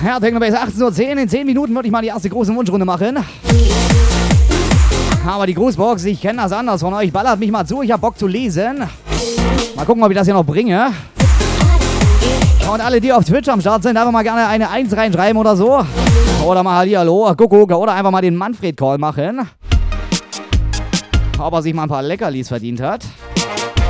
Ja, Technobase 18:10 Uhr. In 10 Minuten würde ich mal die erste große Wunschrunde machen. Aber die Grußbox, ich kenne das anders von euch. Ballert mich mal zu, ich hab Bock zu lesen. Mal gucken, ob ich das hier noch bringe. Und alle, die auf Twitch am Start sind, einfach mal gerne eine 1 reinschreiben oder so. Oder mal Hallihallo, Kuckuck, oder einfach mal den Manfred-Call machen. Ob er sich mal ein paar Leckerlis verdient hat.